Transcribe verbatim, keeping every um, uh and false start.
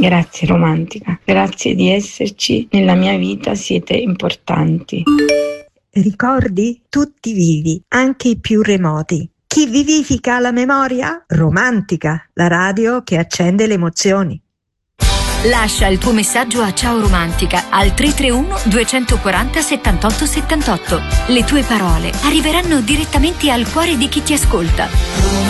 Grazie romantica, grazie di esserci nella mia vita, siete importanti. Ricordi? Tutti vivi, anche i più remoti. Chi vivifica la memoria? Romantica, la radio che accende le emozioni. Lascia il tuo messaggio a Ciao Romantica al tre tre uno due quattro zero settantotto settantotto. Le tue parole arriveranno direttamente al cuore di chi ti ascolta.